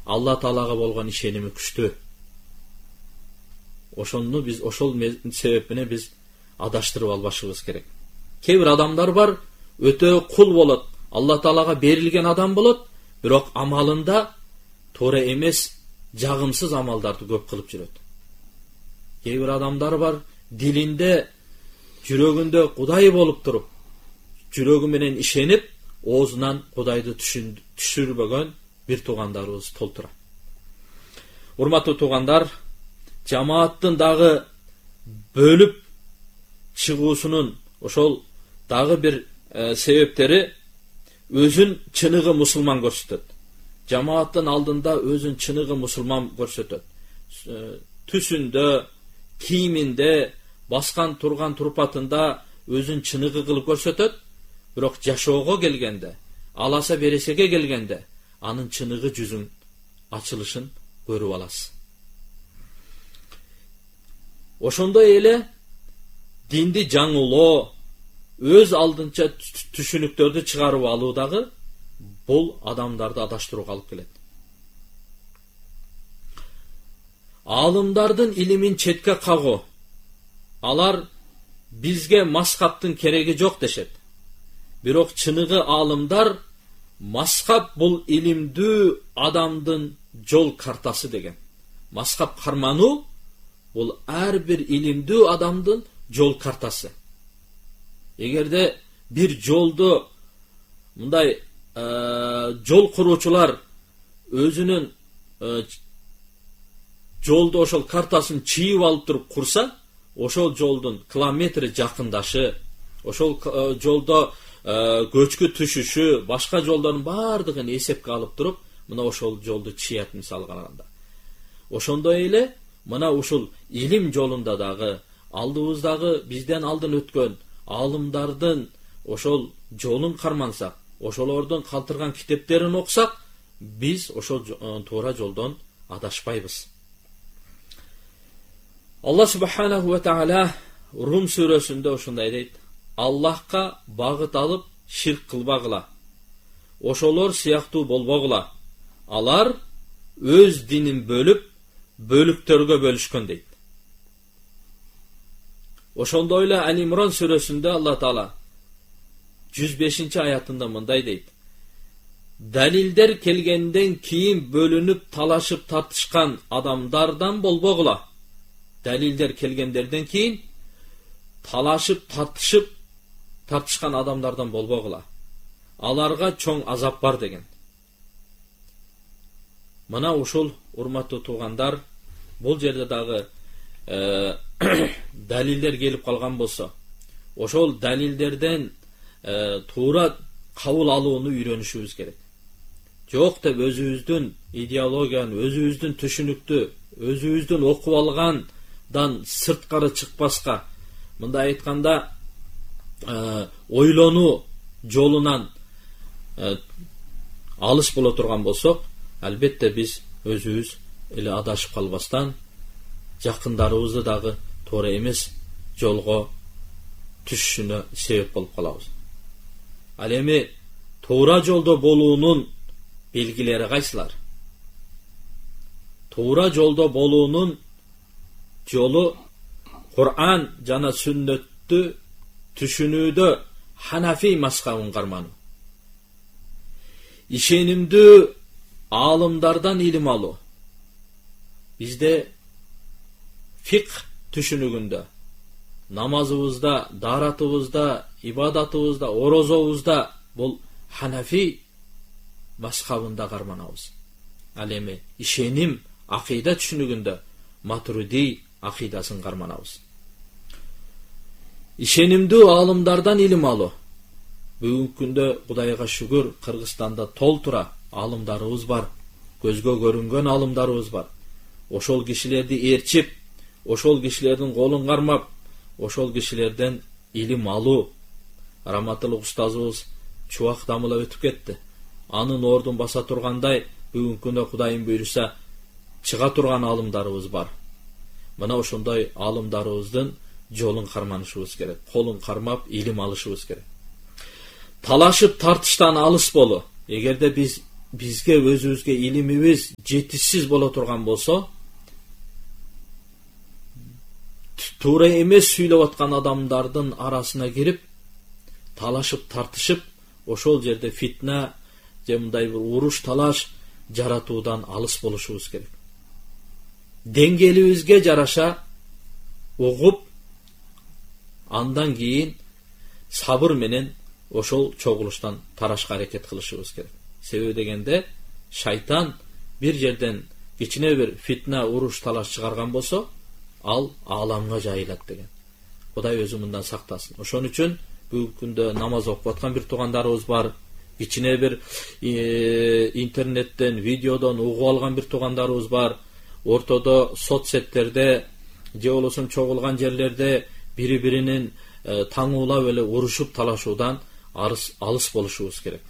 Алла Таалага болгон ишеними күчтүү. Ошону биз ошол себеп менен биз адаштырып албашыбыз керек. Кээ бир адамдар бар, өтө кул болот, Алла Таалага берилген адам болот, бирок амалында туура эмес, жагымсыз амалдарды көп кылып жүрөт. Кээ бир адамдар бар, дилинде, жүрөгүндө Кудай болуп туруп, жүрөгү менен ишенип, оозунан Кудайды түшүрбөгөн бир туугандарыбыз толтура. Урматтуу туугандар, жамааттын дагы бөлүп чыгуусунун ошол дагы бир себептери өзүн чыныгы мусулман көрсөтөт. Жамааттын алдында өзүн чыныгы мусулман көрсөтөт. Түсүндө, кийиминде, баскан турган турпатында өзүн чыныгы кылып көрсөтөт. Бирок жашоого келгенде, аласа бересеге келгенде, анын чыныгы жүзүн ачылышын көрүп аласыз. Ошондой эле динди жаңылоо, өз алдынча түшүнүктөрдү чыгарып алуу дагы бул адамдарды адаштырууга алып келет. Алымдардын илимин четке кагуу. Алар бизге маскаптын кереги жок дешет. Бирок чыныгы алымдар маскап бул илимдүү адамдын жол картасы деген. Маскап кармануу бул ар бир илимдүү адамдын жол картасы. Эгерде бир жолду мындай жол куруучулар өзүнүн жолду ошол картасын чийип алып туруп курса, ошол жолдун километри жакындашы, ошол жолдо көчкү түшүшү, башка жолдордун бардыгын эсепке алып туруп, мына ошол жолду чият мисалы караганда. Ошондой эле мына ушул илим жолунда дагы алдыбыздагы бизден алдын өткөн алымдардын ошол жолун кармансак, ошолордун калтырган китептерин окусак, биз ошол туура жолдон адашпайбыз. Алла субханаху ва таала Рум сүрөсүндө ошондой дейт: Аллахка багыт алып ширк кылбагыла. Ошолор сыяктуу болбогула. Алар өз динин бөлүп, бөлүктөргө бөлүшкөн дейт. Ошондой эле Аль-Имран сүрөсүндө Алла Таала 105-аятында мындай дейт: Далилдер келгенден кийин бөлүнүп талашып тартышкан адамдардан болбогула. Далилдер келгендерден кийин талашып тартышкан адамдардан болбогула. Аларга чоң азап бар деген. Мына ушул урматтуу туугандар, бул жерде дагы далилдер келип калган болсо, ошол далилдерден туура кабыл алууну үйрөнүшүбүз керек. Жок деп өзүбүздүн идеологияны, өзүбүздүн түшүнүктү, өзүбүздүн окуп алгандан сырткары чыкпаска, мындай айтканда ойлонуу жолунан алыс боло турган болсок, албетте биз өзүбүз эле адашып калбастан жакындарыбызды дагы туура эмес жолго түшүшүнө себеп болуп калабыз. Ал эми туура жолдо болуунун белгилери кайсылар? Туура жолдо болуунун жолу Кур'ан жана сүннөттү түшүнүүдө Ханафи мазхабын кармануу. Ишенимдүү алымдардан илим алуу. Бизде фикх түшүнүгүндө, намазыбызда, даратыбызда, ибадатыбызда, орозобузда бул Ханафи мазхабында карманабыз. Ал эми ишеним, акыйда түшүнүгүндө Матуриди акыйдасын карманабыз. Ишенимдүү алымдардан илим алуу. Бүгүнкү күндө Кудайга шүгүр, Кыргызстанда толтура алымдарыбыз бар, көзгө көрүнгөн алымдарыбыз бар. Ошол кишилерди ээрчип, ошол кишилердин колун кармап, ошол кишилерден илим алуу. Раматылык устазыбыз чубак дамыла өтүп кетти. Анын ордун баса тургандай, бүгүнкү күндө Кудайым буйруса чыга турган алымдарыбыз бар. Мына ошондой алымдарыбыздын жолун карманышыбыз керек. Колун кармап илим алышыбыз керек. Талашып тартыштан алыс болуу. Эгерде биз bizge özübüzge ilimimiz жетишсиз боло турган болсо, туура эмес сүйлөп аткан адамдардын арасына кирип, талашып, тартышып, ошол жерде фитна же мындай бир уруш талаш жаратуудан алыс болушубуз керек. Деңгээлибизге жараша угуп, андан кийин сабыр менен ошол чогулуштан тарашка аракет кылышыбыз керек. Себеби дегенде шайтан бир жерден кичине бир фитна, уруш талаш чыгарган болсо, ал ааламга жайылат деген. Кудай өзү мындан сактасын. Ошон үчүн бүгүнкү күндө намаз окуп аткан бир туугандарыбыз бар. Кичине бир интернеттен, видеодон угуп алган бир туугандарыбыз бар. Ортодо соцсеттерде же болбосо чогулган жерлерде бири-биринин таңуулап эле урушуп талашуудан алыс болушубуз керек.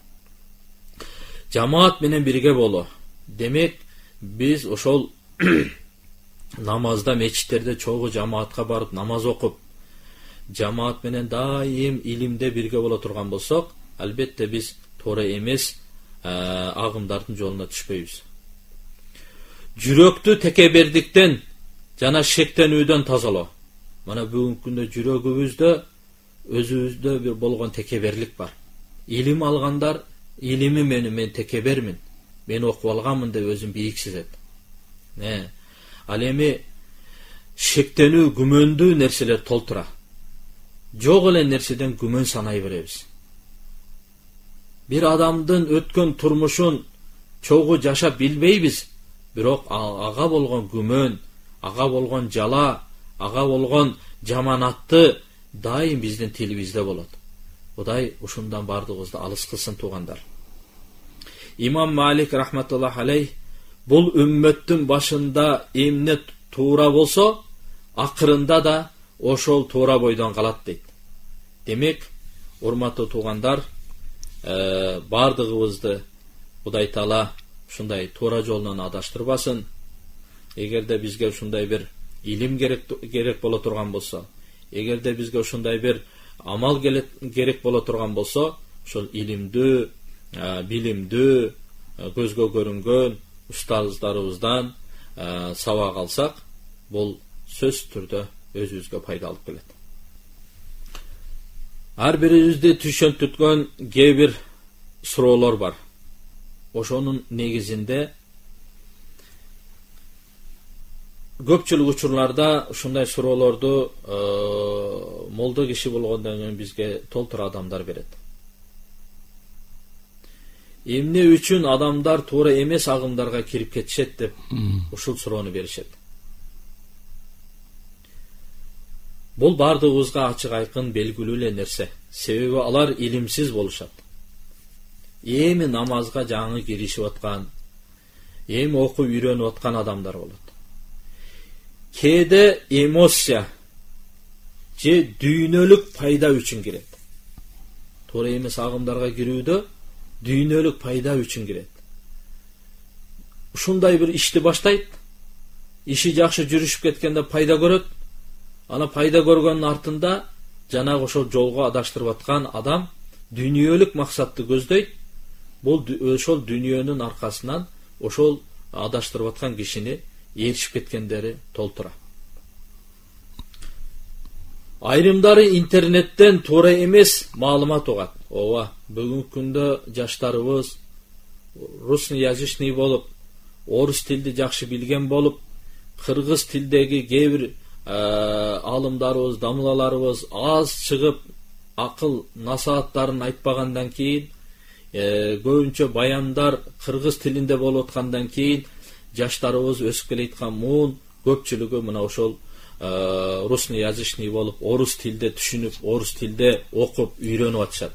Жамаат менен бирге боло. Демек, биз ошол намазда, мечиттерде чогуу жамаатка барып намаз окуп, жамаат менен дайым илимде бирге боло турган болсок, албетте биз туура эмес агымдардын жолуна түшпөйбүз. Жүрөктү текебердиктен жана шектенүүдөн тазалоо. Мана бүгүнкү күндө жүрөгүбүздө, өзүбүздө бир болгон текеберлик бар. Илим алгандар, илими мен текебермин, мен окуп алганмын деп өзүн бийик сезет. Ал эми шектенүү, күмөндүү нерселер толтура. Жок эле нерседен күмөн санай беребиз. Бир адамдын өткөн турмушун чогуу жашап билбейбиз, бирок ага болгон күмөн, ага болгон жала, ага болгон жаманатты дайым биздин тилибизде болот. Кудай ушундан бардыгыбызды алыс кылсын туугандар. Имам Малик рахматуллах алейх бул үммөттүн башында эмне туура болсо, акырында да ошол туура бойдон калат дейт. Демек, урматтуу туугандар, бардыгыбызды Кудай Таала ушундай туура жолдон адаштырбасын. Эгерде бизге ушундай бир илим керек боло турган болсо, эгерде бизге ушундай бир амал керек боло турган болсо, ошол илимдүү, билимдүү, көзгө көрүнгөн устаздарыбыздан сабак алсак, бул сөз түрдө өзүбүзгө пайда алып келет. Ар бирибизди түшөнтүткөн кээ бир суроолор бар. Ошонун негизинде көпчүлүк учурларда ушундай суроолорду молдо киши болгондон кийин бизге толтура адамдар берет. Эмне үчүн адамдар туура эмес агымдарга кирип кетишет деп ушул суроону беришет. Бул бардыгыбызга ачык айкын белгилүү эле нерсе. Себеби алар илимсиз болушат. Эми намазга жаңы киришип аткан, эми окуп үйрөнүп аткан адамдар болот. Кээде эмоция же дүйнөлүк пайда үчүн кирет. Туура эмес агымдарга кирүүдө дүйнөлүк пайда үчүн кирет. Ушундай бир ишти баштайт, иши жакшы жүрүшүп кеткенде пайда көрөт, ана пайда көргөндүн артында жанагы ошол жолго адаштырып аткан адам дүйнөлүк максатты көздөйт. Бул ошол дүйнөнүн аркасынан ошол адаштырып аткан кишини эришип кеткендери толтура. Айрымдары интернеттен туура эмес маалымат угат. Ооба, бүгүнкү күндө жаштарыбыз русский болуп, орус тилди жакшы билген болуп, кыргыз тилдеги кээ бир алымдарыбыз, дамылаларыбыз аз чыгып, акыл насааттарын айтпагандан кийин, көбүнчө баяндар кыргыз тилинде болуп аткандан кийин, жаштарыбыз өсүп келаткан муун көпчүлүгү мына ошол русский болуп, орус тилде түшүнүп, орус тилде окуп, үйрөнүп атышат.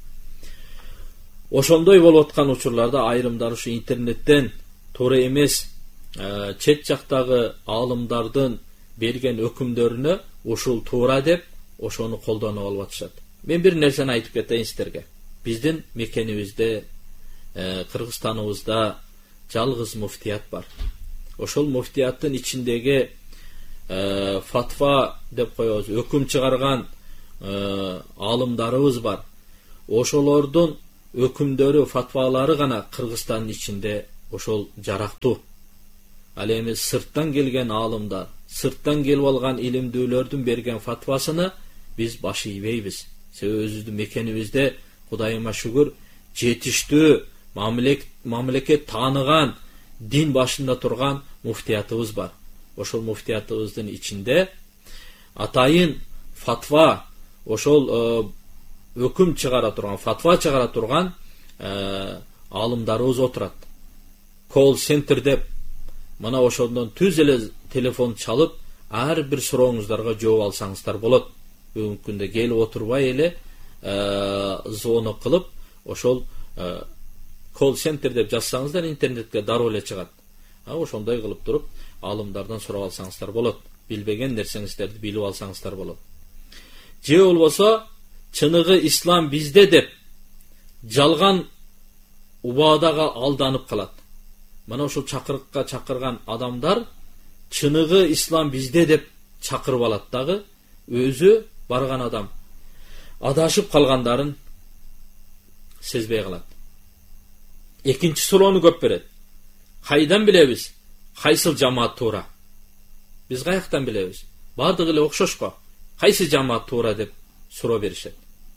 Ошондой болуп аткан учурларда айрымдар ушу интернеттен туура эмес чет жактагы аалымдардын берген өкүмдөрүнө ушул туура деп ошону колдонуп алып атышат. Мен бир нерсени айтып кетейин сиздерге. Биздин мекенибизде, Кыргызстаныбызда жалгыз муфтият бар. Ошол муфтияттын ичиндеги фатва деп коебуз, өкүм чыгарган аалымдарыбыз бар. Ошолордун өкүмдөрү, фатвалары гана Кыргызстандын ичинде ошол жарактуу. Ал эми сырттан келген аалымдар, сырттан келип алган илимдүүлөрдүн берген фатвасыны биз баш ийбейбиз. Себеби өзүбүздүн мекенибизде Кудайыма шүгүр жетиштүү, мамлекет тааныган, дин башында турган муфтиятыбыз бар. Ошол муфтиятыбыздын ичинде атайын фатва, ошол өкүм чыгара турган, фатва чыгара турган аалымдарыбыз отурат. Call center деп, мына ошондон түз эле телефон чалып, ар бир сурооңуздарга жооп алсаңыздар болот. Бүгүнкү күндө келип отурбай эле звонок кылып, ошол call center деп жазсаңыздар интернетке дароо эле чыгат. Ошондой кылып туруп, аалымдардан сурап алсаңыздар болот. Билбеген нерсеңиздерди билип алсаңыздар болот. Же болбосо, чыныгы ислам бизде деп жалган убадага алданып калат. Мына ошол чакырыкка чакырган адамдар чыныгы ислам бизде деп чакырып алат дагы, өзү барган адам адашып калгандарын сезбей калат. Экинчи суроону көп берет. Кайдан билебиз? Кайсыл жамаат туура? Биз каяктан билебиз? Бардыгы эле окшош го. Кайсы жамаат туура деп суроо беришет.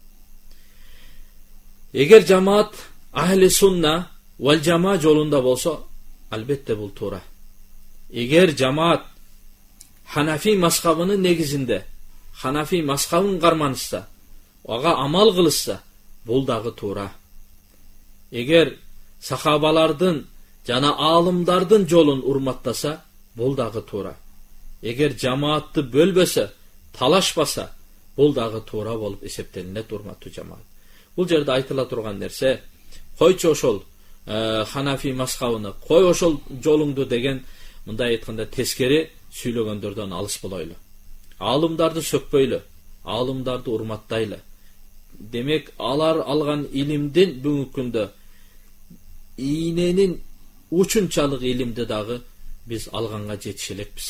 Эгер жамаат ахли сунна вал жама жолунда болсо, албетте бул туура. Эгер жамаат Ханафи мазхабынын негизинде, Ханафи мазхабын карманышса, ага амал кылышса, бул дагы туура. Эгер сахабалардын жана аалымдардын жолун урматтаса, бул дагы туура. Эгер жамаатты бөлбөсө, талашпаса, бул дагы туура болуп эсептелинет, урматтуу жамаат. Бул жерде айтыла турган нерсе, койчу ошол Ханафи мазхабыны, кой ошол жолуңду деген, мындай айтканда тескери сүйлөгөндөрдөн алыс болойлу. Аалымдарды сөкпөйлү, аалымдарды урматтайлы. Демек, алар алган илимдин бүгүнкү күндө ийненин учунчалык илимди дагы биз алганга жетише элекпиз.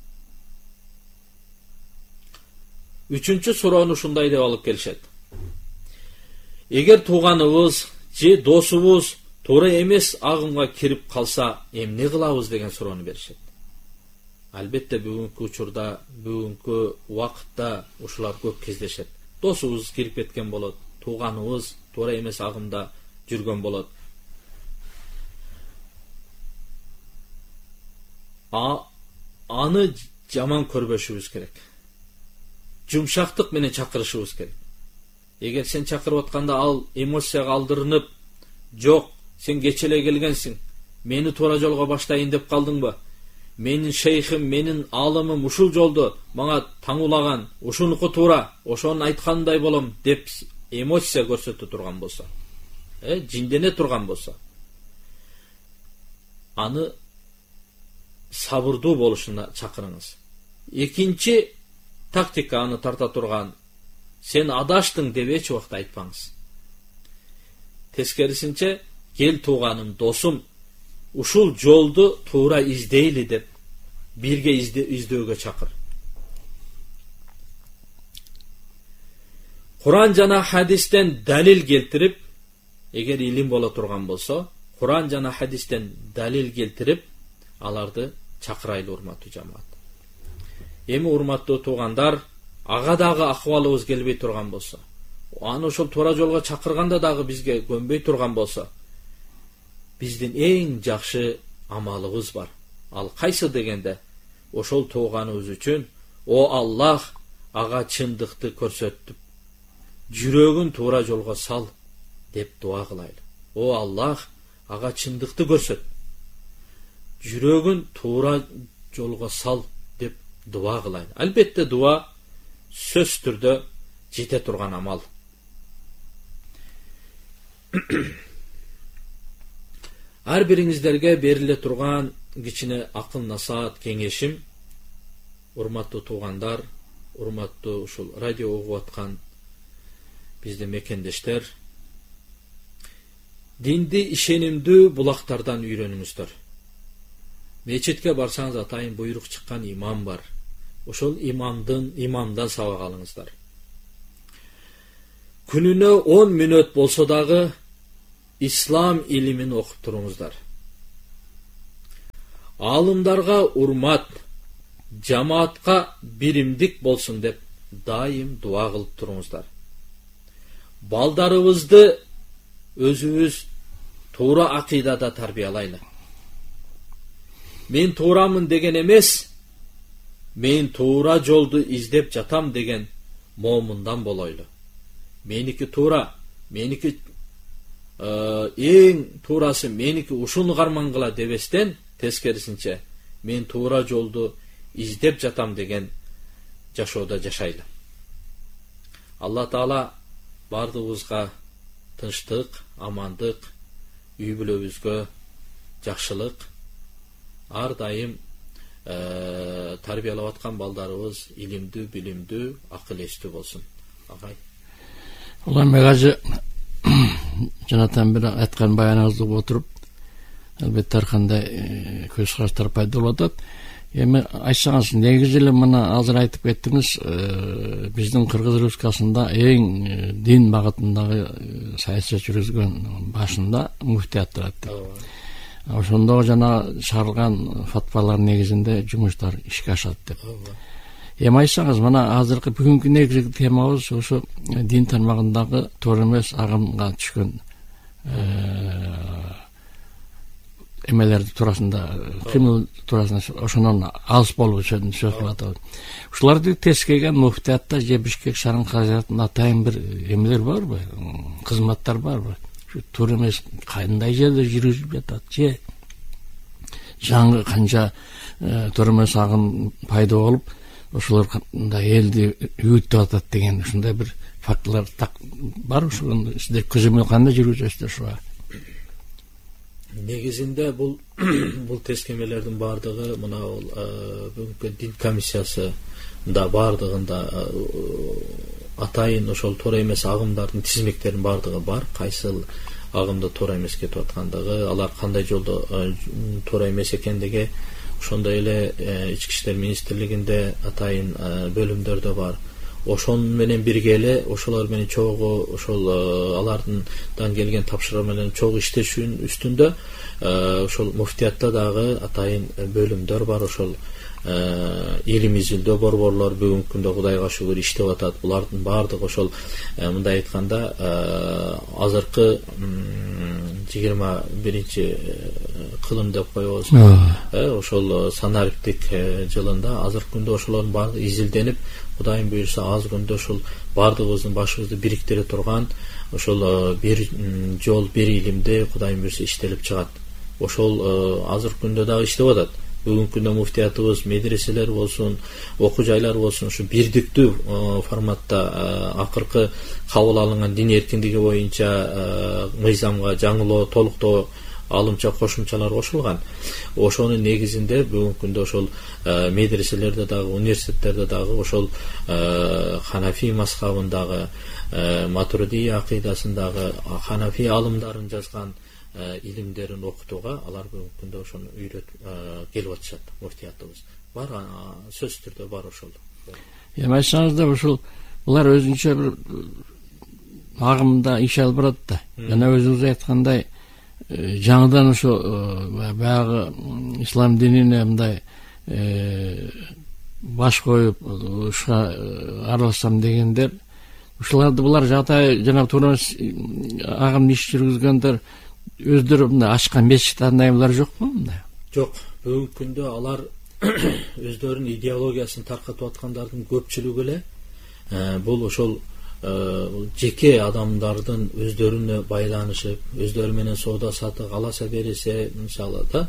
Үчүнчү суроону ушундай деп алып келишет. Эгер тууганыбыз же досубуз туура эмес агымга кирип калса, эмне кылабыз деген суроону беришет. Албетте бүгүнкү учурда, бүгүнкү убакытта ушулар көп кездешет. Досубуз кирип кеткен болот, тууганыбыз туура эмес агымда жүргөн болот. Аны жаман көрбөшүбүз керек. Жумшактык менен чакырышыбыз керек. Эгер сен чакырып атканда ал эмоцияга алдырынып, жок, сен кечеле келгенсиң, мени туура жолго баштайын деп калдыңбы? Менин шейхим, менин аалымым ушул жолду мага таңулаган, ушунуку туура, ошонун айткандай болом деп эмоция көрсөтө турган болсо, жиндене турган болсо, аны сабырдуу болушуна чакырыңыз. Экинчи тактика аны тарта турган, сен адаштың деп эч убакта айтпаңыз. Тескерисинче, кел тууганым, досум, ушул жолду туура издейли деп бирге издөөгө чакыр. Куран жана хадистен далил келтирип, эгер илим боло турган болсо, Куран жана хадистен далил келтирип, аларды чакырайлы, урматтуу жамаат. Эми урматтуу туугандар, ага дагы акыбалыбыз келбей турган болсо, аны ошол туура жолго чакырганда дагы бизге көнбөй турган болсо, биздин эң жакшы амалыбыз бар. Ал кайсы дегенде, ошол тууганыбыз үчүн, о Аллах, ага чындыкты көрсөтүп, жүрөгүн туура жолго сал деп дуа кылайлы. О Аллах, ага чындыкты көрсөт, жүрөгүн туура жолго сал деп дуа кылайлы. Албетте дуа сөз түрдө жете турган амал. Ар бириңиздерге бериле турган кичине акыл насаат кеңешим, урматтуу туугандар, урматтуу ушул радио угуп аткан биздин мекендештер, динди ишенимдүү булактардан үйрөнүңүздөр. Мечитке барсаңыз атайын буйрук чыккан имам бар. Ошол имамдан сабак алыңыздар. Күнүнө 10 мүнөт болсо дагы ислам илимин окуп туруңуздар. Алымдарга урмат, жамаатка биримдик болсун деп дайым дуа кылып туруңуздар. Балдарыбызды өзүбүз туура акыйдада тарбиялайлы. Мен туурамын деген эмес, мен туура жолду издеп жатам деген момундан болойлу. Меники туура, меники эң туурасы меники ушуну кармангыла дебестен, тескерисинче мен туура жолду издеп жатам деген жашоодо жашайлы. Алла Таала бардыгыбызга тынчтык, амандык, үй бүлөбүзгө жакшылык, ар дайым тарбиялап аткан балдарыбыз илимдүү, билимдүү, акыл эстүү болсун. Агай. Улам мегажы жанатан бир айткан баяныңызды отуруп, албетте ар кандай көз караштар пайда болуп атат. Эми айтсаңыз, негизи эле мына азыр айтып кеттиңиз, биздин Кыргыз Республикасында эң дин багытындагы саясат жүргүзгөн башында муфтият турат. Ошондо жана чыгарылган фатвалар негизинде жумуштар ишке ашат деп. Эми айтсаңыз, мына азыркы бүгүнкү негизги темабыз ошо дин тармагындагы туура эмес агымга түшкөн эмелерди туурасында, кыймыл туурасында ошонун алыс болуу үчүн сөз кылып атабыз. Ушуларды тескейген муфтиятта же Бишкек шаарынын каражатында атайын бир эмелер барбы? Кызматтар барбы? Туура эмес кандай жерде жүргүзүлүп жатат же жаңы канча туура эмес агым пайда болуп, ошолор кандай элди үйүтүп атат деген ушундай бир фактылар так бар. Ошону сиздер көзөмөл кандай жүргүзөсүздөр ушуга? Негизинде бул тескемелердин бардыгы мына бүгүнкү дин комиссиясы да бардыгында атайын ошол туура эмес агымдардын тизмектеринин бардыгы бар. Кайсыл агымда туура эмес кетип аткандыгы, алар кандай жолдо туура эмес экендиги, ошондой эле Ички иштер министрлигинде атайын бөлүмдөрдө бар. Ошон менен бирге эле ошолор менен чогуу ошол алардан келген тапшырма менен чогуу иштешүүнүн үстүндө ошол муфтиятта дагы атайын бөлүмдөр бар. Ошол илим изилдөө борборлор бүгүнкү күндө Кудайга шүгүр иштеп атат. Булардын бардыгы ошол мындай айтканда азыркы 21 кылым деп коебуз. Ошол санариптик жылында азыркы күндө ошолордун баардыгы изилденип, Кудайым буйрса аз күндө ошол бардыгыбыздын башыбызды бириктире турган ошол бир жол, бир илимде Кудайым буйрса иштелип чыгат. Ошол азыркы күндө дагы иштеп атат. Бүгүнкү күндө муфтиятыбыз, медреселер болсун, окуу жайлар болсун, ушу бирдиктүү форматта акыркы кабыл алынган дин эркиндиги боюнча мыйзамга жаңылоо, толуктоо, алымча кошумчалар кошулган. Ошонун негизинде бүгүнкү күндө ошол медреселерде дагы, университеттерде дагы ошол Ханафи мазхабындагы, Матуридий акыйдасындагы Ханафи алымдарын жазган илимдерин окутууга алар бүгүнкү күндө ошону үйрөтүп келип атышат. Муфтиятыбыз бар, сөзсүз түрдө бар ошол. Эми айтсаңыздар, ушул булар өзүнчө бир агымда иш алып барат да. Жана өзүңүз айткандай, жаңыдан ошо баягы ислам динине мындай баш коюп ушуга аралашсам дегендер, ушуларды булар жатай жана туура агым иш жүргүзгөндөр өздөрү мындай ачкан мечит андайлар жокпу мындай? Жок. Бүгүнкү күндө алар өздөрүнүн идеологиясын таркатып аткандардын көпчүлүгү эле бул ошол жеке адамдардын өздөрүнө байланышып, өздөрү менен соода сатык аласа берисе, мисалы да,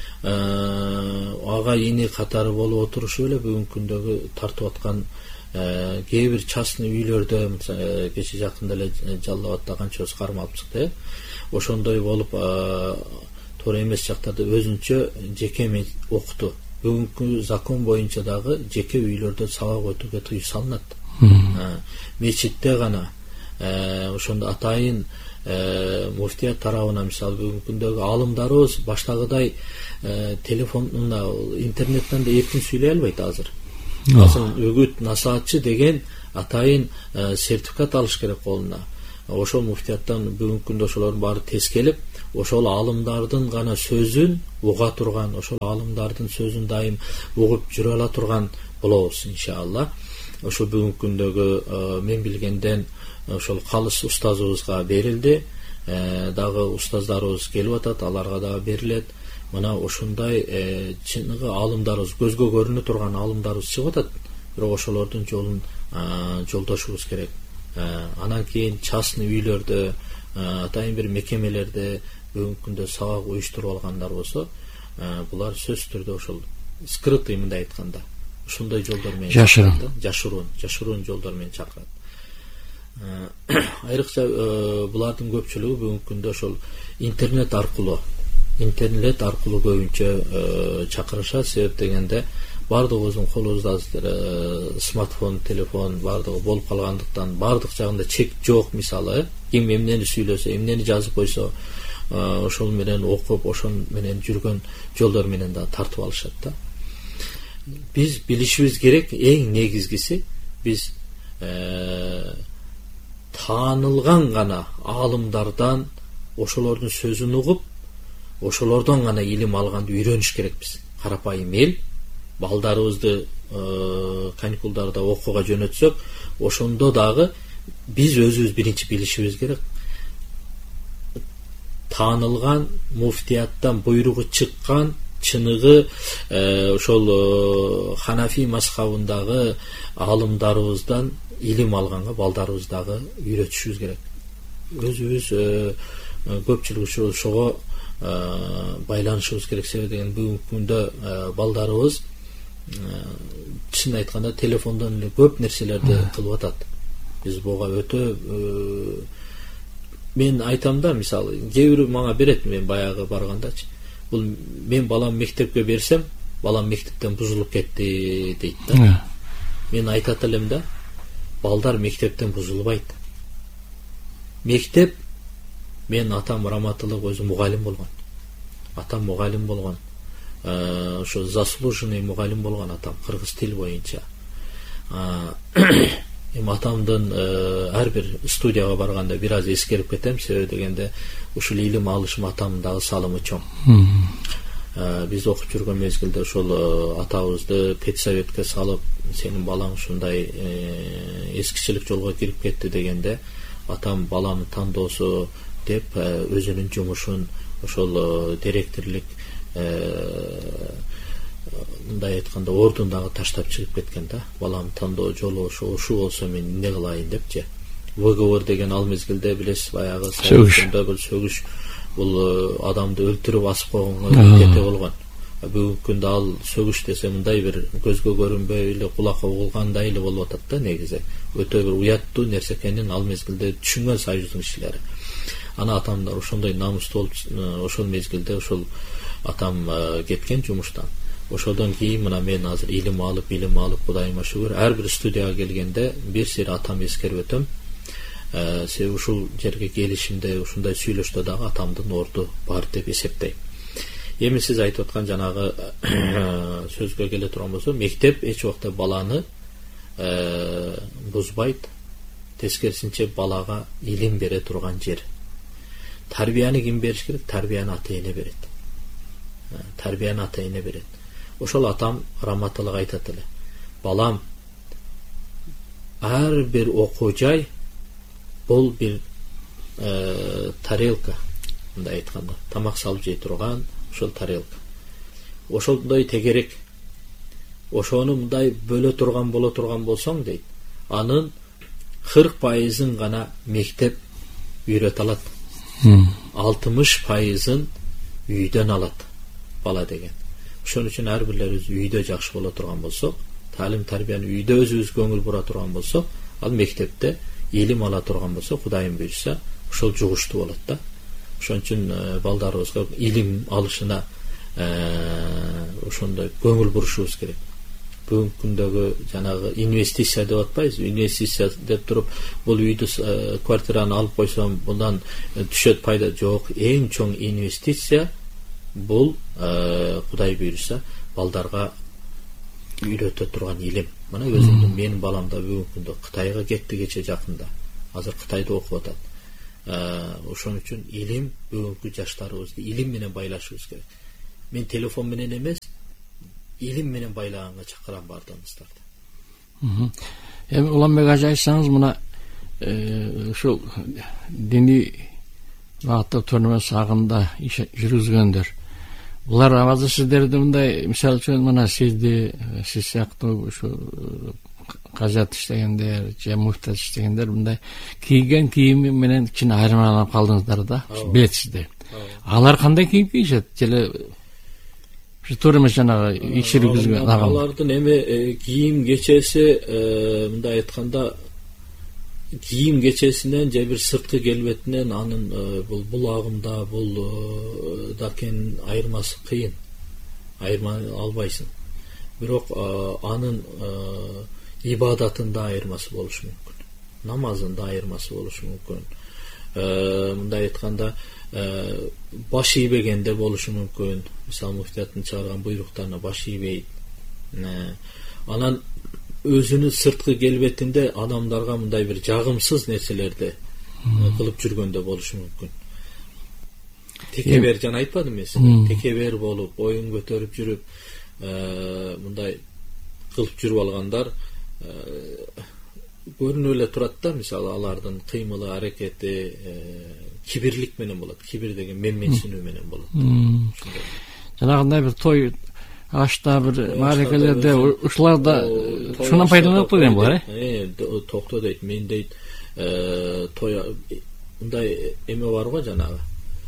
ага ини катары болуп отурушуп эле бүгүнкү күндөгү тартып аткан кээ бир частный үйлөрдө, кече жакында эле Жалал Абадда канчабыз кармалып чыкты. Ошондой болуп туура эмес жактарды өзүнчө жеке окутуу. Бүгүнкү закон боюнча дагы жеке үйлөрдө сабак өтүүгө тыюу салынат. Мечитте гана ошондо атайын муфтият тарабынан, мисалы бүгүнкү күндөгү алымдарыбыз баштагыдай телефон, интернеттен да эркин сүйлөй албайт азыр. Үгүт насаатчы деген атайын сертификат алыш керек колуна. ошол муфтияттан бүгүнкү күндө ошолордун баары тескелип, ошол аалымдардын гана сөзүн уга турган, ошол аалымдардын сөзүн дайым угуп жүрө ала турган болобуз иншалла. Ошо бүгүнкү күндөгү мен билгенден ошол калыс устазыбызга берилди. Дагы устаздарыбыз келип атат, аларга дагы берилет. Мына ошондой чыныгы аалымдарыбыз, көзгө көрүнө турган аалымдарыбыз чыгып атат. Бирок ошолордун жолун жолдошубуз керек. Анан кийин частный үйлөрдө, атайын бир мекемелерде бүгүнкү күндө сабак уюштуруп алгандар болсо, булар сөзсүз түрдө ошол скрытый мындай айтканда, ушундай жолдор менен жашыруун жолдор менен чакырат. Айрыкча булардын көпчүлүгү бүгүнкү күндө ошол интернет аркылуу көбүнчө чакырышат. Себеп дегенде бардыгыбыздын колубузда смартфон, телефон бардыгы болуп калгандыктан бардык жагында чек жок. Мисалы, ким эмнени сүйлөсө, эмнени жазып койсо, ошол менен окуп, ошол менен жүргөн жолдор менен да тартып алышат да. Биз билишибиз керек, эң негизгиси биз таанылган гана аалымдардан ошолордун сөзүн угуп, ошолордон гана илим алганды үйрөнүш керекпиз. Карапайым эл балдарыбызды каникулдарда окууга жөнөтсөк, ошондо дагы биз өзүбүз биринчи билишибиз керек. Таанылган муфтияттан буйругу чыккан чыныгы ошол Ханафи мазхабындагы аалымдарыбыздан илим алганга балдарыбыз дагы үйрөтүшүбүз керек. Өзүбүз көпчүлүк ошого байланышыбыз керек. Себеп деген бүгүнкү күндө балдарыбыз чын айтканда телефондон эле көп нерселерди кылып атат. Биз буга өтө мен айтам да, мисалы, кээ бирөө мага берет, мен баягы баргандачы. Бул мен балам мектепке берсем, балам мектептен бузулуп кетти дейт да. Мен айтат элем да, балдар мектептен бузулбайт. Мектеп, мен атам раматылык өзү мугалим болгон. Атам мугалим болгон. Ошо заслуженный мугалим болгон атам, кыргыз тил боюнча. Эми атамдын ар бир студияга барганда бир аз эскерип кетем. Себеп дегенде ушул илим алышым атамдын дагы салымы чоң. Биз окуп жүргөн мезгилде ошол атабызды педсоветке салып, сенин балаң ушундай эскичилик жолго кирип кетти дегенде, атам баланын тандоосу деп өзүнүн жумушун ошол директорлук мындай айтканда ордундагы таштап чыгып кеткен да. Балам тандоо жолу ошо болсо мен эмне кылайын депчи. Выговор деген ал мезгилде билесиз, баягы сөгүштө бул сөгүш, бул адамды өлтүрүп асып койгонго кете болгон. Бүгүнкү күндө ал сөгүш десе мындай бир көзгө көрүнбөй эле, кулакка угулгандай эле болуп атат да. Негизи өтө бир уяттуу нерсе экенин ал мезгилде түшүнгөн союздун кишилери. Ана атамдар ошондой намустуу болуп, ошол мезгилде ошол атам кеткен жумуштан. Ошодон кийин мына мен азыр илим алып, Кудайыма шүгүр, ар бир студияга келгенде бир сир атам эскерип өтөм. Себеби ушул жерге келишимде, ушундай сүйлөштө дагы атамдын орду бар деп эсептейм. Эми сиз айтып аткан жанагы сөзгө келе турган болсо, мектеп эч убакта баланы бузбайт, тескерисинче балага илим бере турган жер. Тарбияны ким бериш керек? Тарбияны ата-эне берет. Тарбияны ата-эне берет. Ошол атам раматылык айтат эле. Балам, ар бир окуу жай бул бир тарелка, мындай айтканда, тамак салып жей турган ошол тарелка. Ошондой тегерек. Ошону мындай бөлө турган боло турган болсоң дейт, анын 40% гана мектеп үйрөтө алат. 60% үйдөн алат бала деген. Ошон үчүн ар бирлерибиз үйдө жакшы боло турган болсок, таалим тарбияны үйдө өзүбүз көңүл бура турган болсок, ал мектепте илим ала турган болсо, Кудайым буйрса, ошол жугуштуу болот да. Ошон үчүн балдарыбызга илим алышына ошондой көңүл бурушубуз керек. Бүгүнкү күндөгү жанагы инвестиция деп атпайбызбы? Инвестиция деп туруп, бул үйдү, квартираны алып койсом, bundan түшөт пайда жок. Эң чоң инвестиция бул Кудай буйрса балдарга үйрөтө турган илим. Мына өзүмдүн менин балам да бүгүнкү күндө Кытайга кетти кече жакында. Азыр Кытайда окуп атат. Ошон үчүн илим бүгүнкү жаштарыбызды илим менен байлашыбыз керек. Мен телефон менен эмес, илим менен байлаганга чакырам бардыгыңыздарды. Эми Уланбек ажы айтсаңыз, мына ушул диний багытта төрмөс агында иш жүргүзгөндөр, булар абазы сиздерди мындай, мисалы үчүн мына сиз сыяктуу ушу кажат иштегендер же муфтат иштегендер мындай кийген кийими менен кичине айырмаланып калдыңыздар да, билетсиздер. Алар кандай кийим кийишет? Желе туура эмес жанагы иш жүргүзгөн алардын эми кийим кечеси, мындай айтканда, кийим кечесинен же бир сырткы келбетинен анын бул булагында, бул дакен айырмасы кыйын. Айырма албайсың. Бирок анын ибадатында айырмасы болушу мүмкүн. Намазында айырмасы болушу мүмкүн. Мындай айтканда, баш ийбегенде болушу мүмкүн. Мисалы муфтияттын чыгарган буйруктарына баш ийбейт. Анан өзүнүн сырткы келбетинде адамдарга мындай бир жагымсыз нерселерди кылып жүргөндө болушу мүмкүн. Текебер, жана айтпадым мен сизге, текебер болуп, боюн көтөрүп жүрүп, мындай кылып жүрүп алгандар көрүнүп эле турат да. Мисалы алардын кыймылы, аракети кибирлик менен болот. Кибир деген менменсинүү менен болот. Жанагындай бир той ашта, бир маарекелерде ушуларда шунан пайдаланып турган булар, токто дейт, мен дейт, той мындай эме бар го, жанагы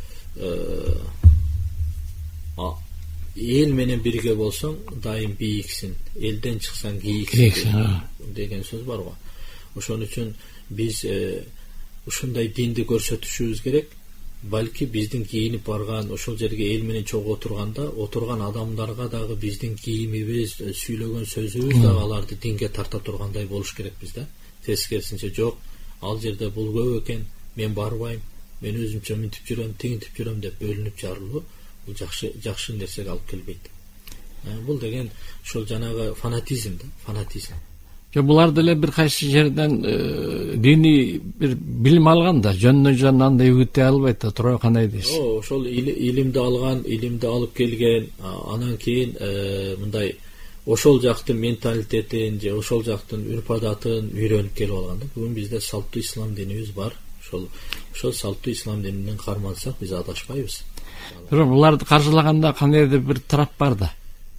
эл менен бирге болсоң дайым бийиксин, элден чыксаң кийиксин деген сөз бар го. Ошон үчүн биз ушундай динди көрсөтүшүбүз керек. Балки биздин кийинип барган ошол жерге эл менен чогуу отурган адамдарга дагы биздин кийимибиз, сүйлөгөн сөзүбүз дагы аларды динге тарта тургандай болуш керекпиз да. Тескерисинче жок, ал жерде бул көп экен, мен барбайм, мен өзүмчө мынтип жүрөм, тигинтип жүрөм деп бөлүнүп жарылуу, бул жакшы нерсеге алып келбейт. Бул деген ошол жанагы фанатизм да, фанатизм. Булар деле бир кайсы жерден диний бир билим алган да, жөнүнөн андай үгүттөй албайт да, туура кандай дейсиз? Ошол илимди алган, илимди алып келген, анан кийин мындай ошол жактын менталитетин же ошол жактын үрп-адатын үйрөнүп келип алган да. Бүгүн бизде салттуу ислам динибиз бар. Ошол салттуу ислам дининен кармансак биз адашпайбыз. Бирок буларды каржылаганда кандайдыр бир тарап бар да.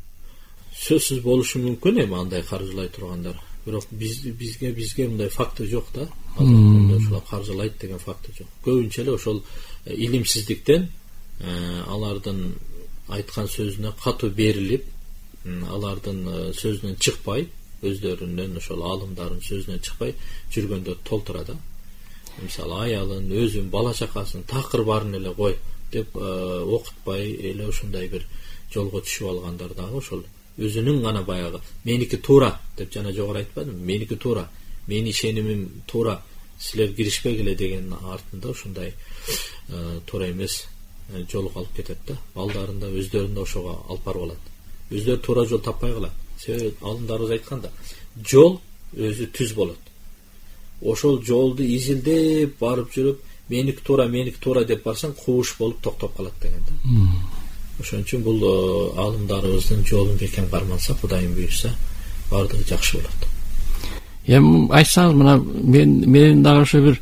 Сөзсүз болушу мүмкүн эми андай каржылай тургандар. Бирок бизге мындай факты жок да. Ошолар каржылайт деген факты жок. Көбүнчө эле ошол илимсиздиктен алардын айткан сөзүнө катуу берилип, алардын сөзүнөн чыкпай, өздөрүнүн ошол аалымдардын сөзүнөн чыкпай жүргөндө толтура да. Мисалы аялын, өзүн, бала чакасын такыр баарын эле кой деп окутпай эле ушундай бир жолго түшүп алгандар дагы ошол өзүнүн гана баягы меники туура деп жана жогору айтпадым, меники туура, менин ишенимим туура, силер киришпегиле деген артында ушундай туура эмес жолго алып кетет да. Балдарын да өздөрүн да ошого алып барып алат. Өздөрү туура жол таппай калат. Себеби алымдарыбыз айтканда, жол өзү түз болот. Ошол жолду изилдеп барып жүрүп, меники туура деп барсаң, кууш болуп токтоп калат деген да. Ошон үчүн бул алымдарыбыздын жолун бекем кармансак, Кудайым буйрса, бардыгы жакшы болот. Эми айтсаңыз, мына менин дагы ошо бир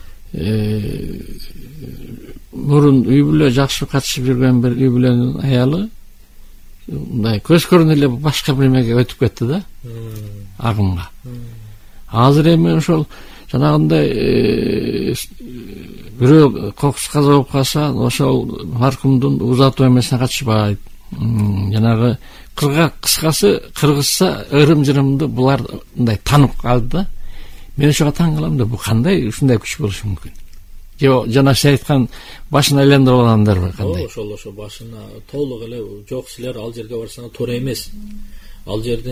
мурун үй бүлө жакшы катышып жүргөн бир үй бүлөнүн аялы мындай көз көрүнө эле башка бир эмеге өтүп кетти да, агымга. Азыр эми ошол жанагындай бирөө кокус каза болуп калса, ошол маркумдун узатуу эмесине катышпайт. Жанагы кыскасы кыргызча ырым-жырымды булар мындай танып калды да. Мен ошого таң калам да, бул кандай ушундай күч болушу мүмкүн? Же жана сиз айткан башына айландырып алгандар бар кандай? Ошол башына толук эле жок, силер ал жерге барсаңар туура эмес. Ал жерде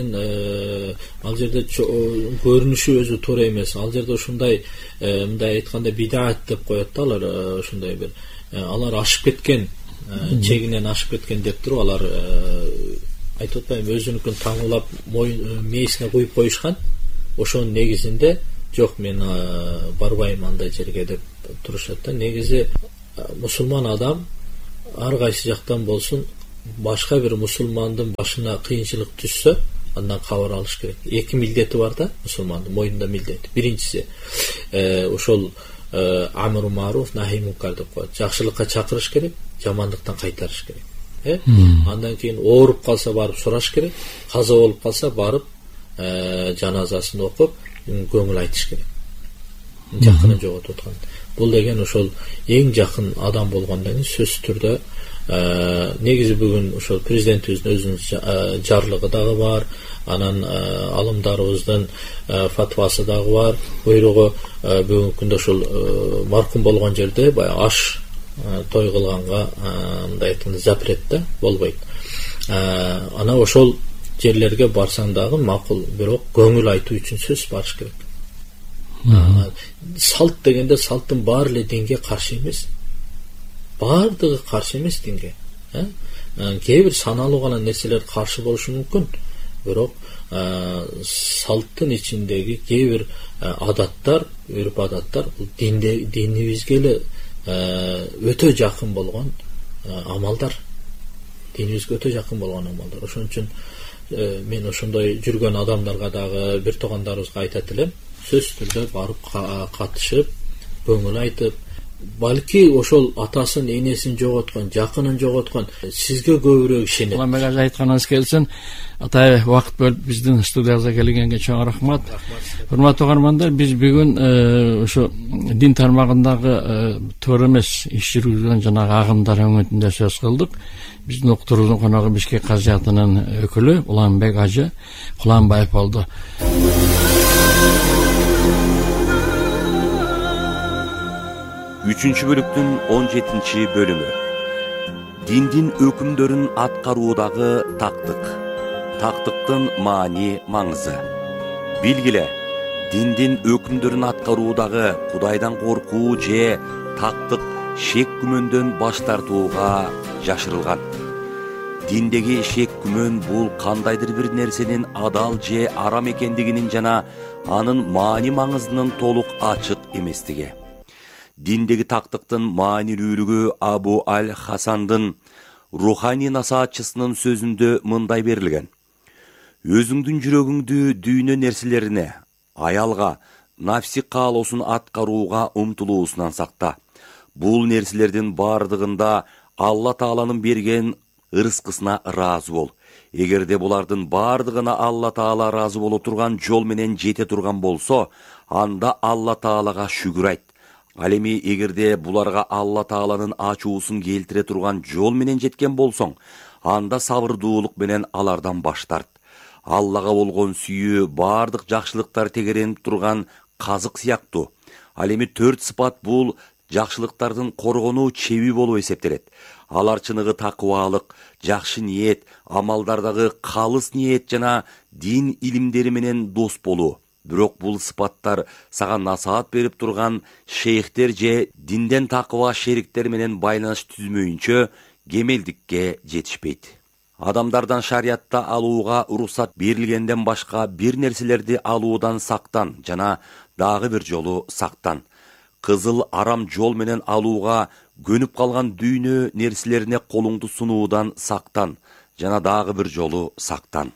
көрүнүшү өзү туура эмес. Ал жерде ушундай мындай айтканда бидаат деп коет да алар, ушундай бир алар ашып кеткен, чегинен ашып кеткен деп туруп алар айтып атпайбы, өзүнүкүн таңуулап мээсине куюп коюшкан. Ошонун негизинде Жок, мен барбайм андай жерге деп турушат да. Негизи мусулман адам ар кайсы жактан болсун башка бир мусулмандын башына кыйынчылык түшсө, андан кабар алыш керек. Эки милдети бар да мусулмандын мойнунда милдети. Биринчиси ошол амру маруф нахи мункар деп коет. Жакшылыкка чакырыш керек, жамандыктан кайтарыш керек. Андан кийин ооруп калса барып сураш керек, каза болуп калса барып жаназасын окуп көңүл айтыш керек. Жакынын жоготуп аткан. Бул деген ошол эң жакын адам болгондон кийин сөзсүз түрдө негизи бүгүн ошол президентибиздин өзүнүн жарлыгы дагы бар, анан алымдарыбыздын фатвасы дагы бар. Буйругу бүгүнкү күндө ошол маркум болгон жерде баягы аш той кылганга мындай айтканда запрет да болбойт. Ана ошол жерлерге барсаң дагы макул, бирок көңүл айтуу үчүн сөз барыш керек. Салт дегенде салттын баары эле динге каршы эмес. Бардыгы каршы эмес динге. Кээ бир саналуу гана нерселер каршы болушу мүмкүн. Бирок салттын ичиндеги кээ бир адаттар, өрүп адаттар бул динибизге эле өтө жакын болгон амалдар. Динибизге өтө жакын болгон амалдар. Ошон үчүн мен ошондой жүргөн адамдарга дагы бир туугандарыбызга айтат элем, сөзсүз түрдө барып катышып, көңүл айтып, балки ошол атасын, энесин жоготкон, жакынын жоготкон сизге көбүрөөк ишенет. Мага айтканыңыз келсин. Атай вакыт бөлүп биздин студиябызга келгенге чоң рахмат. Урматтуу угармандар, биз бүгүн ошо дин тармагындагы туура эмес иш жүргүзгөн жанагы агымдар өңүтүндө сөз кылдык. Биздин уктуруубуздун коногу Бишкек казиятынын өкүлү Уланбек ажы Куланбаев болду. Үчүнчү бөлүктүн 17-чи бөлүмү. Диндин өкүмдөрүн аткаруудагы тактык. Тактыктын маани, маңызы. Билгиле, диндин өкүмдөрүн аткаруудагы Кудайдан коркуу же тактык шек күмөндөн баш тартууга жашырылган. Диндеги шек күмөн бул кандайдыр бир нерсенин адал же арам экендигинин жана анын маани маңызынын толук ачык эместиги. Диндеги тактыктын маанилүүлүгү Абу аль-Хасандын руханий насаатчысынын сөзүндө мындай берилген. Өзүңдүн жүрөгүңдү дүйнө нерселерине, аялга, нафси каалоосун аткарууга умтулуусунан сакта. Бул нерселердин бардыгында Алла Тааланын берген ырыскысына ыраазы бол. Эгерде булардын бардыгына Алла Таала ыраазы боло турган жол менен жете турган болсо, анда Алла Таалага шүгүр айт. Ал эми эгерде буларга Алла Тааланын ачуусун келтире турган жол менен жеткен болсоң, анда сабырдуулук менен алардан баш тарт. Аллага болгон сүйүү бардык жакшылыктар тегеренип турган казык сыяктуу. Ал эми 4 сыпат бул жакшылыктардын коргонуу чеби болуп эсептелет. Алар чыныгы такыбалык, жакшы ниет, амалдардагы калыс ниет жана дин илимдери менен дос болуу. Бирок бул сыпаттар сага насаат берип турган шейхтер же динден такыба шериктер менен байланыш түзмөйүнчө кемелдикке жетишпейт. Адамдардан шариятта алууга уруксат берилгенден башка бир нерселерди алуудан сактан жана дагы бир жолу сактан. Кызыл арам жол менен алууга көнүп калган дүйнө нерселерине колуңду сунуудан сактан жана дагы бир жолу сактан.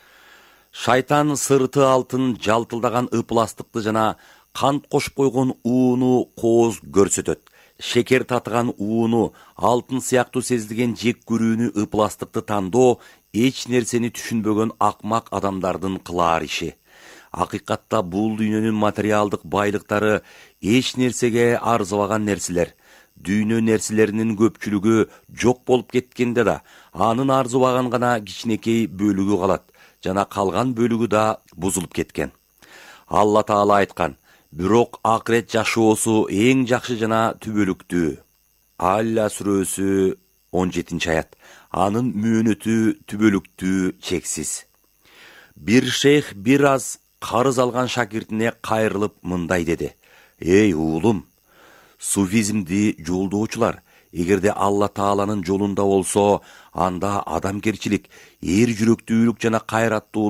Шайтан сырты алтын жалтылдаган ыпластыкты жана кант кошуп койгон ууну кооз көрсөтөт. Шекер татыган ууну, алтын сыяктуу сезилген жек көрүүнү ыпластыкты тандоо эч нерсени түшүнбөгөн акмак адамдардын кылаар иши. Акыйкатта бул дүйнөнүн материалдык байлыктары эч нерсеге арзыбаган нерселер. Дүйнө нерселеринин көпчүлүгү жок болуп кеткенде да, анын арзыбаган гана кичинекей бөлүгү калат. Жана калган бөлүгү да бузулуп кеткен. Алла Таала айткан: бирок акырет жашоосу эң жакшы жана түбөлүктүү. Алла сүрөсү 17-аят. Анын мөөнөтү түбөлүктүү, чексиз. Бир шейх бир аз карыз алган шакиртине кайрылып мындай деди: Эй уулум, суфизмди жолдоочулар, эгерде Алла Тааланын жолунда болсо, анда адамгерчилик, эр жүрөктүүлүк жана кайраттуулук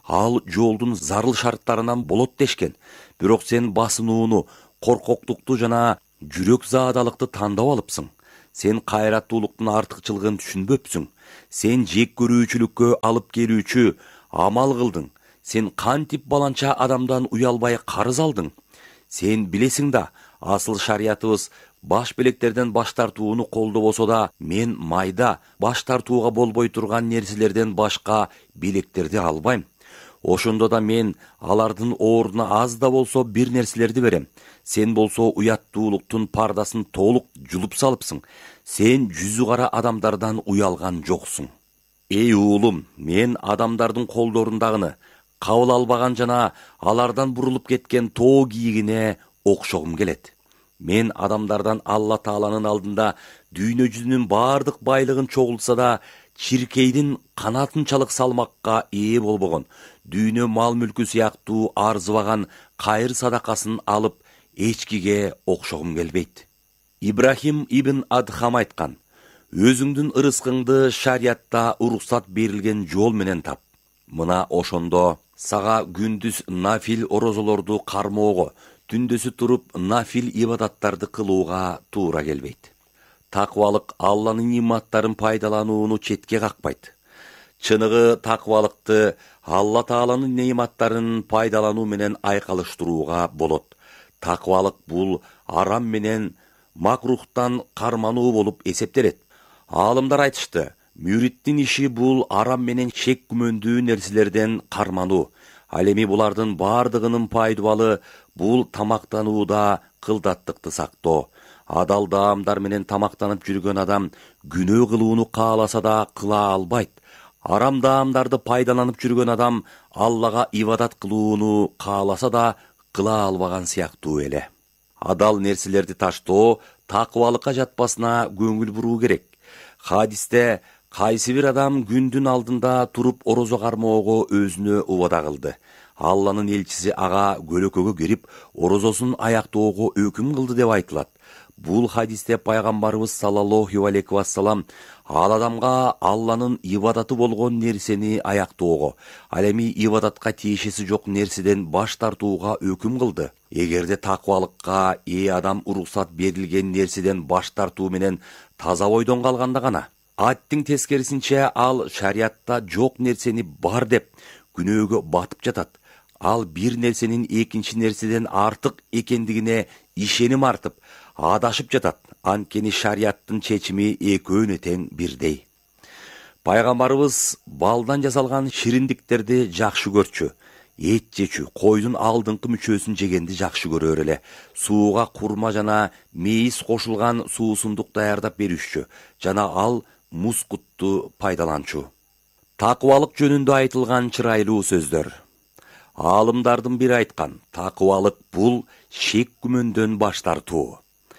ал жолдун зарыл шарттарынан болот дешкен. Бирок сен басынууну, коркоктукту жана жүрөк заадалыкты тандап алыпсың. Сен кайраттуулуктун артыкчылыгын түшүнбөпсүң. Сен жек көрүүчүлүккө алып келүүчү амал кылдың. Сен кантип баланча адамдан уялбай карыз алдың. Сен билесиң да, асыл шариятыбыз баш белектерден баш тартууну колдобосо да, мен майда баш тартууга болбой турган нерселерден башка белектерди албайм. Ошондо да мен алардын ордуна аз да болсо бир нерселерди берем. Сен болсо уяттуулуктун пардасын толук жулуп салыпсың. Сен жүзү кара адамдардан уялган жоксуң. Эй уулум, мен адамдардын колдорундагыны кабыл албаган жана алардан бурулуп кеткен тоо кийигине окшогум келет. Мен адамдардан Алла Тааланын алдында дүйнө жүзүнүн бардык байлыгын чогултса да, чиркейдин канатынчалык салмакка ээ болбогон, дүйнө мал мүлкү сыяктуу арзыбаган кайыр садакасын алып эчкиге окшогум келбейт. Ибрахим ибн Адхам айткан: өзүңдүн ырыскыңды шариятта уруксат берилген жол менен тап. Мына ошондо сага күндүз нафил орозолорду кармоого, түндөсү туруп нафил ибадаттарды кылууга туура келбейт. Таквалык Алланын нематтарын пайдаланууну четке какпайт. Чыныгы таквалыкты Алла Тааланын нематтарын пайдалануу менен айкалыштырууга болот. Таквалык бул арам менен макрухтан кармануу болуп эсептелет. Аалымдар айтышты, мүриттин иши бул арам менен шек күмөндүү нерселерден кармануу. Ал эми булардын бардыгынын пайдубалы бул тамактанууда кылдаттыкты сактоо. Адал даамдар менен тамактанып жүргөн адам күнөө кылууну кааласа да кыла албайт. Арам даамдарды пайдаланып жүргөн адам Аллага ибадат кылууну кааласа да кыла албаган сыяктуу эле. Адал нерселерди таштоо таквалыкка жатпасына көңүл буруу керек. Хадисте кайсы бир адам күндүн алдында туруп орозо кармоого өзүнө убада кылды. Алланын элчиси ага көлөкөгө кирип, орозосун аяктоого өкүм кылды деп айтылат. Бул хадисте пайгамбарыбыз саллаллаху алейхи вассалам ал адамга Алланын ибадаты болгон нерсени аяктоого, ал эми ибадатка тиешеси жок нерседен баш тартууга өкүм кылды. Эгерде таквалыкка адам уруксат берилген нерседен баш тартуу менен таза ойдон калганда гана, аттың тескерисинче ал шариятта жок нерсени бар деп күнөөгө батып жатат. Ал бир нерсенин экинчи нерседен артык экендигине ишеним артып, адашып жатат. Анткени шариаттын чечими экөөнө тең бирдей. Пайгамбарыбыз балдан жасалган шириндиктерди жакшы көрчү. Эт жечү, койдун алдыңкы мүчөсүн жегенди жакшы көрөр эле. Сууга курма жана мейиз кошулган суусундук даярдап берүүчү жана ал мускутту пайдаланчу. Таквалык жөнүндө айтылган чырайлуу сөздөр. Аалымдардын бири айткан, таквалык бул шек күмөндөн баш тартуу.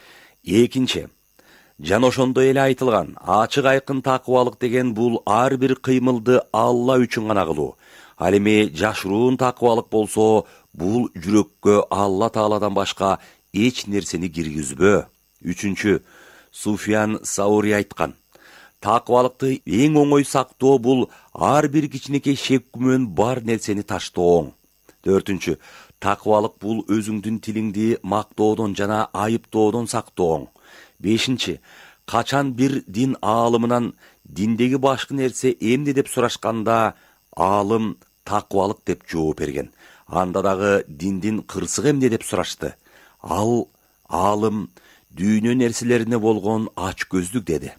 Экинчи, жана ошондой эле айтылган, ачык айкын таквалык деген бул ар бир кыймылды Алла үчүн гана кылуу. Ал эми жашыруун таквалык болсо, бул жүрөккө Алла Тааладан башка эч нерсени киргизбөө. Үчүнчү, Суфьян Саури айткан, таквалыкты эң оңой сактоо бул ар бир кичинекей шек күмөн бар нерсени таштооң. Төртүнчү, таквалык бул өзүңдүн тилиңди мактоодон жана айыптоодон сактооң. Бешинчи, качан бир дин аалымынан диндеги башкы нерсе эмне деп сурашканда, аалым таквалык деп жооп берген. Анда дагы диндин кырсыгы эмне деп сурашты. Ал аалым дүйнө нерселерине болгон ач көздүк деди.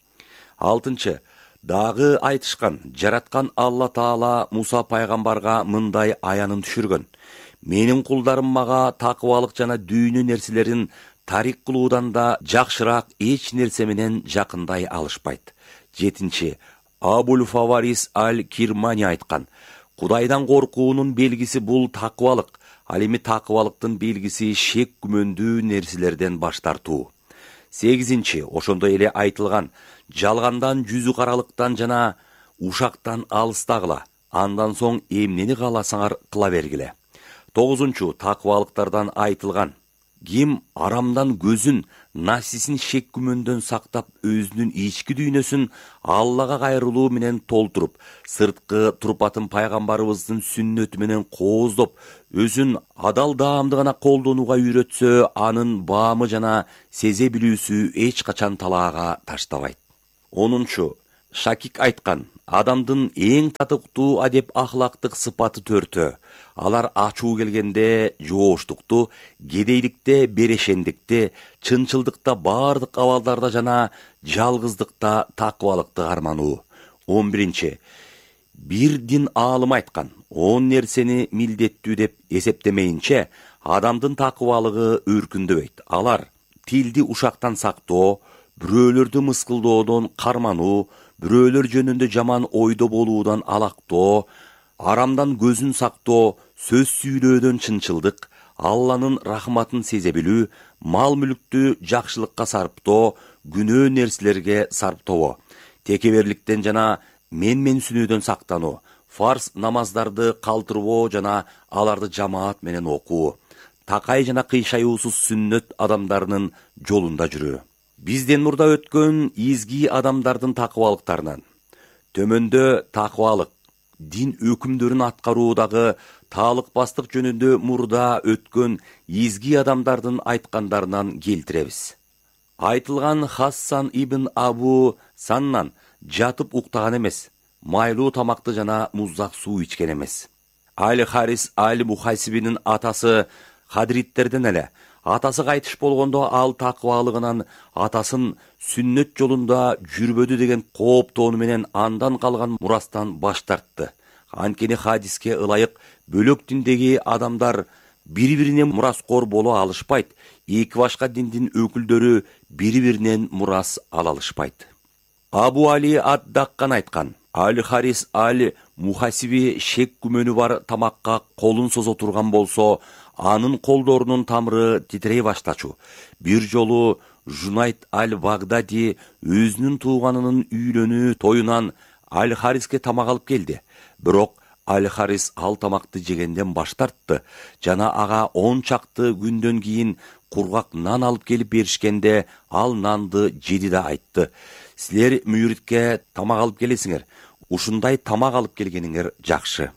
Алтынчы, дагы айтышкан, жараткан Алла Таала Муса пайгамбарга мындай аянын түшүргөн. Менин кулдарым мага таквалык жана дүйнө нерселерин тарик кылуудан да жакшыраак эч нерсе менен жакындай алышпайт. Жетинчи, Абул Фаварис аль-Кирмани айткан, Кудайдан коркуунун белгиси бул таквалык. Ал эми таквалыктын белгиси шек күмөндүү нерселерден баш тартуу. Сегизинчи, ошондой эле айтылган, жалгандан, жүзү каралыктан жана ушактан алыстагыла. Андан соң эмнени кааласаңар кыла бергиле. Тогузунчу, таквалыктардан айтылган, Ким арамдан көзүн, нафсисин шек күмөндөн сактап, өзүнүн ички дүйнөсүн Аллага кайрылуу менен толтуруп, сырткы турпатын пайгамбарыбыздын сүннөтү менен кооздоп, өзүн адал даамды гана колдонууга үйрөтсө, анын баамы жана сезе билүүсү эч качан талаага таштабайт. 10. Шакик айткан, адамдын эң татыктуу адеп ахлактык сыпаты 4. Алар ачуу келгенде жооштукту, кедейликте берешендикти, чынчылдыкта бардык абалдарда жана жалгыздыкта такыбалыкты армануу. 11. Бир дин аалым айткан, 10 нерсени милдеттүү деп эсептемейинче, адамдын такыбалыгы өркүндөбөйт. Алар тилди ушактан сактоо, бирөөлөрдү мыскылдоодон кармануу, бирөөлөр жөнүндө жаман ойдо болуудан алактоо, арамдан көзүн сактоо, сөз сүйлөөдөн чынчылдык, Алланын рахматын сезе билүү, мал мүлүктү жакшылыкка сарптоо, күнөө нерселерге сарптоо, текеберликтен жана менменсинүүдөн сактануу, фарз намаздарды калтырбоо жана аларды жамаат менен окуу, такай жана кыйшаюусуз сүннөт адамдарынын жолунда жүрүү. Бизден мурда өткөн изги адамдардын такыбалыктарынан төмөндө такыбалык, дин өкүмдөрүн аткаруудагы таалыкпастык жөнүндө мурда өткөн изги адамдардын айткандарынан келтиребиз. Айтылган Хассан ибн Абу Саннан жатып уктаган эмес, майлуу тамакты жана муздак суу ичкен эмес. Аль-Харис аль-Мухасибинин атасы Хадриттерден эле. Атасы кайтыш болгондо ал такыбалыгынан атасын сүннөт жолунда жүрбөдү деген кооптоону менен андан калган мурастан баш тартты. Анткени хадиске ылайык бөлөк диндеги адамдар бири-бирине мураскор боло алышпайт, эки башка диндин өкүлдөрү бири-биринен мурас ала алышпайт. Абу Али ад-Даккан айткан, Аль-Харис аль-Мухасиби шек күмөнү бар тамакка колун созо турган болсо, анын колдорунун тамыры титрей баштачу. Бир жолу Жунайт аль-Багдади өзүнүн тууганынын үйлөнүү тоюнан Аль-Хариске тамак алып келди. Бирок Аль-Харис ал тамакты жегенден баш тартты. Жана ага 10 чакты күндөн кийин кургак нан алып келип беришкенде, ал нанды жеди да айтты: "Силер мүйритке тамак алып келесиңер. Ушундай тамак алып келгениңер жакшы."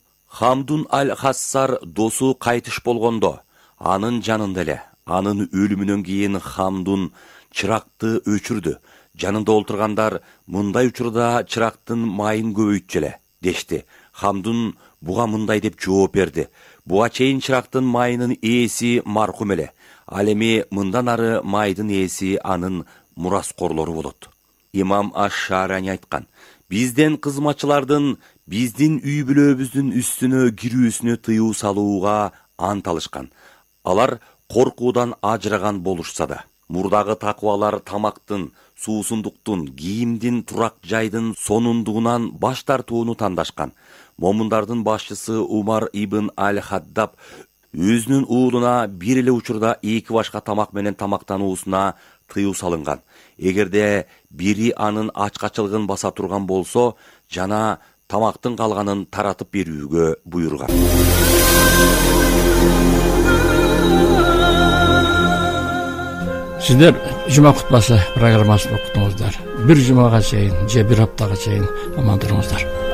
Хамдун аль-Хассар досу кайтыш болгондо, анын жанында эле. Анын өлүмүнөн кийин Хамдун чыракты өчүрдү. Жанында олтургандар: "Мындай учурда чырактын майын көбөйтчү" дешти. Хамдун буга мындай деп жооп берди: "Буга чейин чырактын майынын ээси мархум эле. Ал эми мындан ары майдын ээси анын мураскорлору болот." Имам Аш-Шарани айткан: "Бизден кызматчылардын биздин үй бүлөбүздүн үстүнө кирүүсүнө тыюу салууга ант алышкан. Алар коркуудан ажыраган болушса да, мурдагы такыбалар тамактын, суусундуктун, кийимдин, турак жайдын сонундугунан баш тартууну тандашкан. Момундардын башчысы Умар ибн аль-Хаддаб өзүнүн уулуна бир эле учурда эки башка тамак менен тамактануусуна тыюу салынган. Эгерде бири анын ачкачылыгын баса турган болсо, жана тамактын калганын таратып берүүгө буйруган." Сиздер жума кутбасы программасын уктуңуздар. Бир жумага чейин же бир аптага чейин аман туруңуздар.